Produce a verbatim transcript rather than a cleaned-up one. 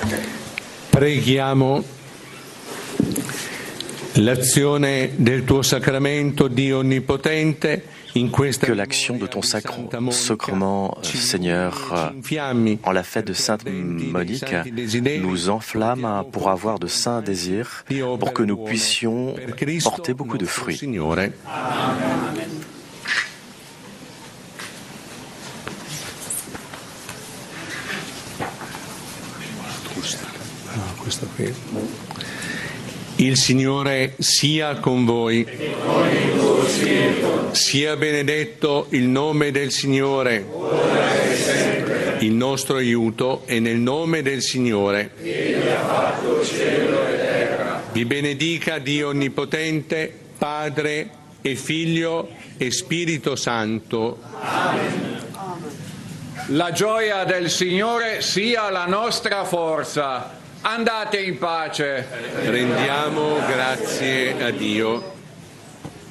Preghiamo l'azione del tuo sacramento, Dio Onnipotente, in questa que l'action de ton sacre sacrement, Seigneur, en la fête de Sainte Monique, nous enflamme pour avoir de saints désirs, pour que nous puissions porter beaucoup de fruits. Il Signore sia con voi. Sia benedetto il nome del Signore. Il nostro aiuto è nel nome del Signore. Egli ha fatto cielo e terra. Vi benedica Dio Onnipotente, Padre e Figlio e Spirito Santo. Amen. La gioia del Signore sia la nostra forza. Andate in pace. Rendiamo grazie a Dio.